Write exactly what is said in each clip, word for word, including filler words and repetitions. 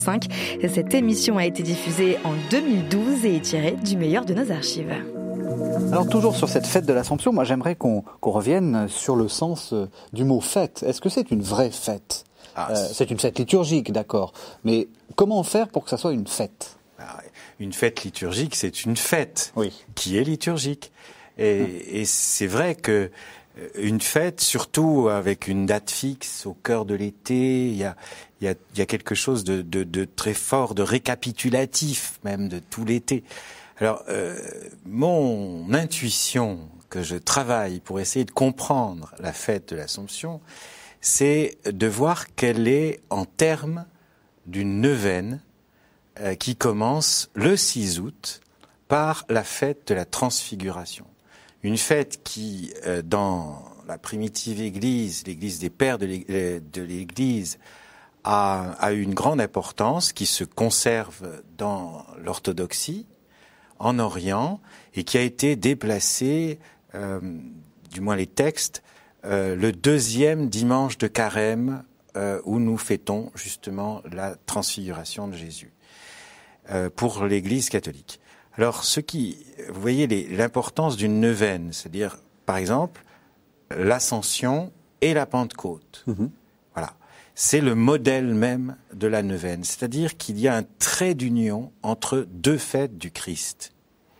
cinq. Cette émission a été diffusée en deux mille douze et est tirée du meilleur de nos archives. Alors toujours sur cette fête de l'Assomption, moi j'aimerais qu'on, qu'on revienne sur le sens du mot fête. Est-ce que c'est une vraie fête ? ah, euh, C'est une fête liturgique, d'accord. Mais comment faire pour que ça soit une fête ? Une fête liturgique, c'est une fête oui. qui est liturgique. Et, hum. et c'est vrai que une fête, surtout avec une date fixe au cœur de l'été, il y a, il y a, il y a quelque chose de, de, de très fort, de récapitulatif même de tout l'été. Alors, euh, mon intuition que je travaille pour essayer de comprendre la fête de l'Assomption, c'est de voir qu'elle est en termes d'une neuvaine euh, qui commence le six août par la fête de la Transfiguration. Une fête qui, euh, dans la primitive Église, l'Église des pères de l'Église, a, a une grande importance, qui se conserve dans l'orthodoxie, en Orient, et qui a été déplacée, euh, du moins les textes, euh, le deuxième dimanche de Carême, euh, où nous fêtons justement la transfiguration de Jésus, euh, pour l'Église catholique. Alors, ce qui, vous voyez les, l'importance d'une neuvaine, c'est-à-dire, par exemple, l'Ascension et la Pentecôte. Mmh. Voilà. C'est le modèle même de la neuvaine, c'est-à-dire qu'il y a un trait d'union entre deux fêtes du Christ.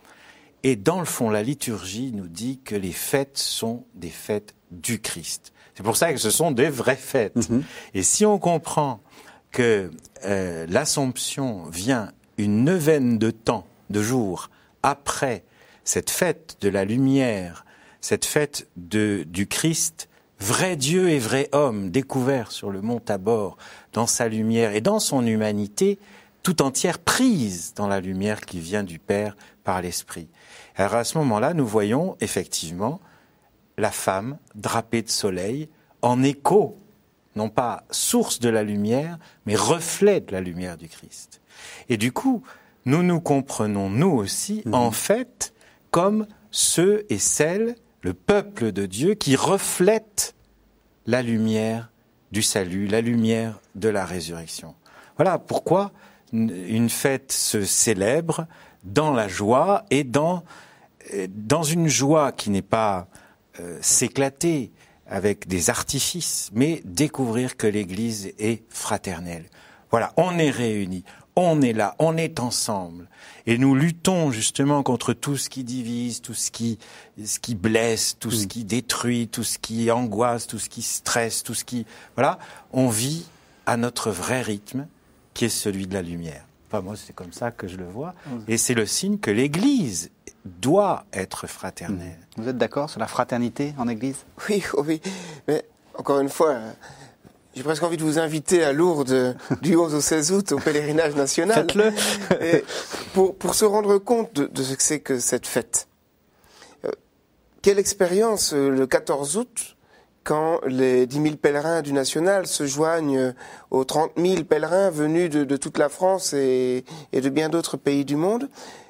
Et dans le fond, la liturgie nous dit que les fêtes sont des fêtes du Christ. C'est pour ça que ce sont des vraies fêtes. Mmh. Et si on comprend que euh, l'Assomption vient une neuvaine de temps, de jours après cette fête de la lumière, cette fête de, du Christ, vrai Dieu et vrai homme, découvert sur le mont Tabor, dans sa lumière et dans son humanité, tout entière prise dans la lumière qui vient du Père par l'Esprit. Alors à ce moment-là, nous voyons effectivement la femme drapée de soleil en écho, non pas source de la lumière, mais reflet de la lumière du Christ. Et du coup, nous nous comprenons, nous aussi, mmh. en fait, comme ceux et celles, le peuple de Dieu, qui reflètent la lumière du salut, la lumière de la résurrection. Voilà pourquoi une fête se célèbre dans la joie et dans, dans une joie qui n'est pas euh, s'éclater avec des artifices, mais découvrir que l'Église est fraternelle. Voilà, on est réunis. On est là, on est ensemble, et nous luttons justement contre tout ce qui divise, tout ce qui, ce qui blesse, tout ce qui détruit, tout ce qui angoisse, tout ce qui stresse, tout ce qui... Voilà, on vit à notre vrai rythme, qui est celui de la lumière. Enfin, moi, c'est comme ça que je le vois, et c'est le signe que l'Église doit être fraternelle. Vous êtes d'accord sur la fraternité en Église ? Oui, oui, mais encore une fois... J'ai presque envie de vous inviter à Lourdes du onze au seize août au pèlerinage national. Faites-le. Et pour, pour se rendre compte de, de ce que c'est que cette fête. Euh, quelle expérience euh, le quatorze août, quand les dix mille pèlerins du national se joignent aux trente mille pèlerins venus de, de toute la France et, et de bien d'autres pays du monde,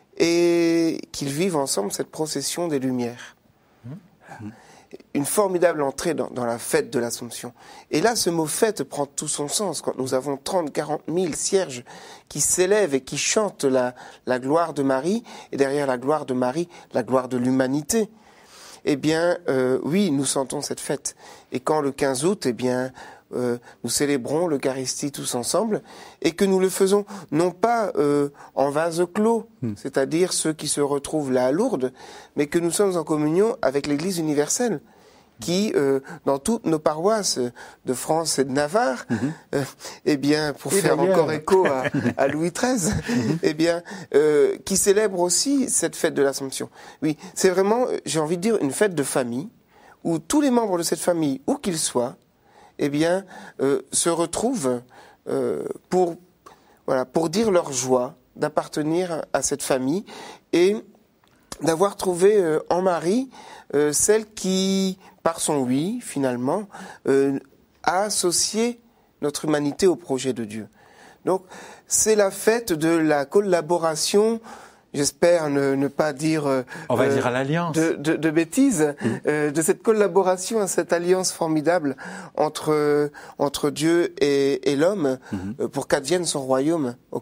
et qu'ils vivent ensemble cette procession des Lumières. Mmh. Une formidable entrée dans, dans la fête de l'Assomption. Et là, ce mot « fête » prend tout son sens quand nous avons trente à quarante mille cierges qui s'élèvent et qui chantent la, la gloire de Marie, et derrière la gloire de Marie, la gloire de l'humanité. Eh bien, euh, oui, nous sentons cette fête. Et quand le quinze août, eh bien, euh, nous célébrons l'Eucharistie tous ensemble, et que nous le faisons non pas euh, en vase clos, mmh. c'est-à-dire ceux qui se retrouvent là à Lourdes, mais que nous sommes en communion avec l'Église universelle, qui, euh, dans toutes nos paroisses de France et de Navarre, mmh. euh, eh bien, pour et faire d'ailleurs. encore écho à, à Louis treize, mmh. eh bien, euh, qui célèbre aussi cette fête de l'Assomption. Oui, c'est vraiment, j'ai envie de dire, une fête de famille, où tous les membres de cette famille, où qu'ils soient, eh bien, euh, se retrouvent euh, pour, voilà, pour dire leur joie d'appartenir à cette famille et d'avoir trouvé euh, en Marie euh, celle qui, par son oui, finalement, euh, a associé notre humanité au projet de Dieu. Donc, c'est la fête de la collaboration j'espère ne, ne pas dire, euh, on va dire à l'alliance, de, de, de bêtises, mmh. euh, de cette collaboration, cette alliance formidable entre entre Dieu et, et l'homme, mmh. euh, pour qu'advienne son royaume au